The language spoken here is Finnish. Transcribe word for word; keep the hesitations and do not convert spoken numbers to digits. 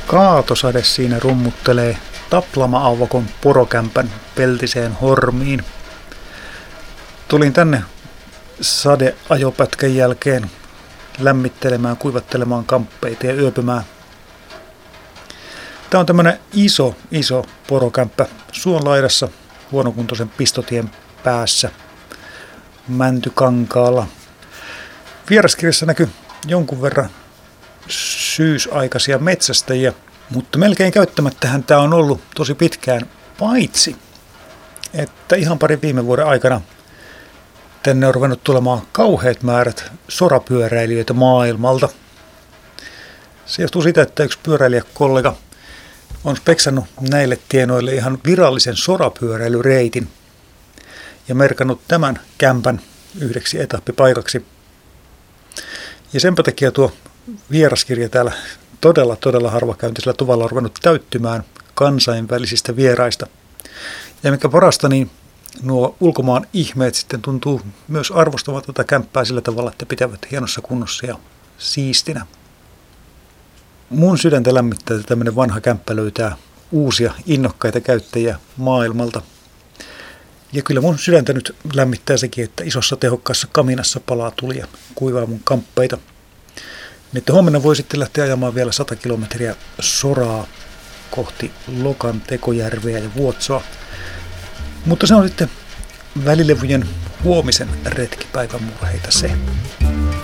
Kaatosade siinä rummuttelee taplama-auvakon porokämpän peltiseen hormiin. Tulin tänne sadeajopätkän jälkeen lämmittelemään, kuivattelemaan kamppeita ja yöpymään. Tämä on tämmöinen iso, iso porokämppä suon laidassa huonokuntoisen pistotien päässä Mäntykankaalla. Vieraskirjassa näkyy jonkun verran syysaikaisia metsästäjiä, mutta melkein käyttämättähän tämä on ollut tosi pitkään, paitsi että ihan parin viime vuoden aikana tänne on ruvennut tulemaan kauheat määrät sorapyöräilijöitä maailmalta. Se johtuu siitä, että yksi pyöräilijäkollega on speksannut näille tienoille ihan virallisen sorapyöräilyreitin ja merkannut tämän kämpän yhdeksi etappipaikaksi. Ja senpä takia tuo vieraskirja täällä todella, todella harvakäyntisellä tuvalla on ruvennut täyttymään kansainvälisistä vieraista. Ja mikä parasta, niin nuo ulkomaan ihmeet sitten tuntuu myös arvostamaan tätä kämppää sillä tavalla, että pitävät hienossa kunnossa ja siistinä. Mun sydäntä lämmittää, että tämmöinen vanha kämppä löytää uusia innokkaita käyttäjiä maailmalta. Ja kyllä mun sydäntä nyt lämmittää sekin, että isossa tehokkaassa kaminassa palaa tuli ja kuivaa mun kamppeita. Niin että huomenna voi sitten lähteä ajamaan vielä sata kilometriä soraa kohti Lokan, Tekojärveä ja Vuotsoa. Mutta se on sitten välilevyjen huomisen retkipäivän murheita se.